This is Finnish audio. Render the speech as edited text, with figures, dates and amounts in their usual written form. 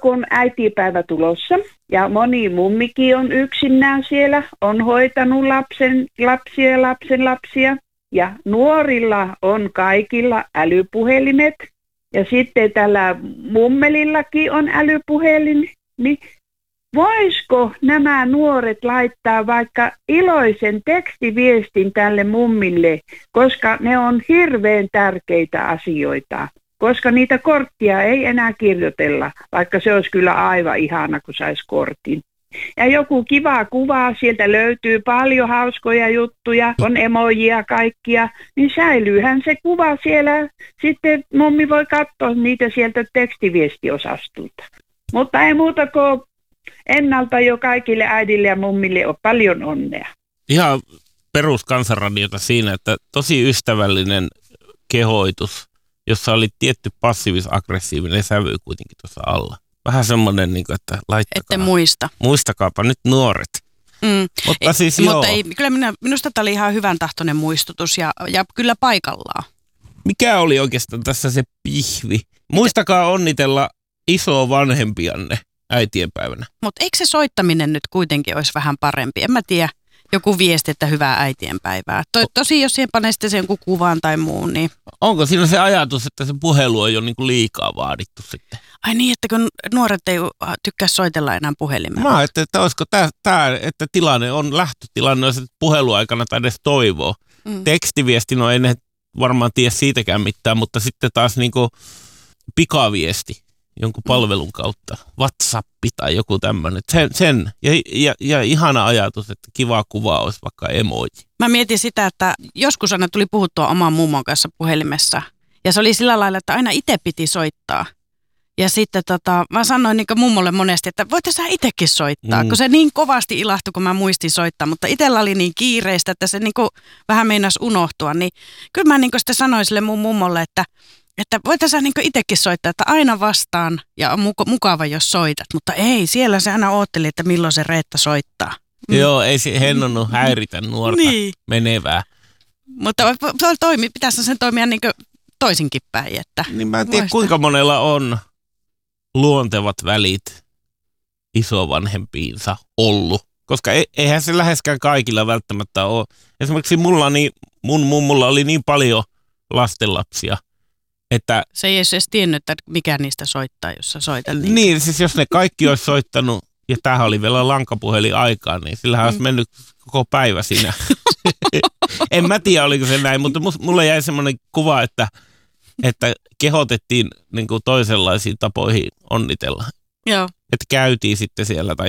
kun on äitipäivä tulossa ja moni mummikin on yksinään siellä, on hoitanut lapsia ja lapsenlapsia. Ja nuorilla on kaikilla älypuhelimet ja sitten tällä mummelillakin on älypuhelin. Niin voisiko nämä nuoret laittaa vaikka iloisen tekstiviestin tälle mummille, koska ne on hirveän tärkeitä asioita. Koska niitä korttia ei enää kirjoitella, vaikka se olisi kyllä aivan ihana, kun saisi kortin. Ja joku kiva kuva, sieltä löytyy paljon hauskoja juttuja, on emojia kaikkia, niin säilyyhän se kuva siellä. Sitten mummi voi katsoa niitä sieltä tekstiviestiosastolta. Mutta ei muuta kuin ennalta jo kaikille äidille ja mummille on paljon onnea. Ihan peruskansanradiota siinä, että tosi ystävällinen kehoitus, jossa oli tietty passiivis-aggressiivinen sävy kuitenkin tuossa alla. Vähän semmoinen, että laittakaa. Ette muista. Muistakaapa nyt nuoret. Mutta siis mutta ei, kyllä minusta tämä oli ihan hyvän tahtoinen muistutus ja kyllä paikallaan. Mikä oli oikeastaan tässä se pihvi? Muistakaa onnitella isoa vanhempianne äitienpäivänä. Mutta eikö se soittaminen nyt kuitenkin olisi vähän parempi? En mä tiedä. Joku viesti, että hyvää äitienpäivää. Tosi, jos siihen panee sitten sen jonkun kuvan tai muun, niin... Onko siinä se ajatus, että se puhelu on jo niin kuin liikaa vaadittu sitten? Ai niin, että kun nuoret ei tykkää soitella enää puhelimella. Mä ajattelin, että olisiko tämä, että tilanne on lähtötilanne, jos puheluaikana tai edes toivoo. Tekstiviesti, no ei ne varmaan tiedä siitäkään mitään, mutta sitten taas niin kuin pikaviesti jonkun palvelun kautta, WhatsApp tai joku tämmöinen. Sen. Ja ihana ajatus, että kiva kuva olisi vaikka emoji. Mä mietin sitä, että joskus aina tuli puhuttua oman mummon kanssa puhelimessa. Ja se oli sillä lailla, että aina itse piti soittaa. Ja sitten mä sanoin niin mummolle monesti, että voit sä itsekin soittaa, kun se niin kovasti ilahtui, kun mä muistin soittaa. Mutta itsellä oli niin kiireistä, että se niin vähän meinasi unohtua. Niin kyllä mä niin sitten sanoin sille mun mummolle, että voitaisiin niin itsekin soittaa, että aina vastaan ja on mukava, jos soitat. Mutta ei, siellä se aina ootteli, että milloin se Reetta soittaa. Joo, ei se hennonnut häiritä nuorta menevää. Mutta pitäisi sen toimia niin toisinkin päin. Että niin mä en tiedä, kuinka monella on luontevat välit isovanhempiinsa ollut. Koska eihän se läheskään kaikilla välttämättä ole. Esimerkiksi mun mummulla oli niin paljon lastenlapsia, että... Se ei edes tiennyt, että mikä niistä soittaa, jos sä soitat. Niin, siis jos ne kaikki olisi soittanut, ja tämähän oli vielä lankapuhelin aikaan, niin sillähän olisi mennyt koko päivä siinä. En mä tiedä, oliko se näin, mutta mulle jäi semmoinen kuva, että kehotettiin niin kuin toisenlaisiin tapoihin onnitella. Joo. Että käytiin sitten siellä tai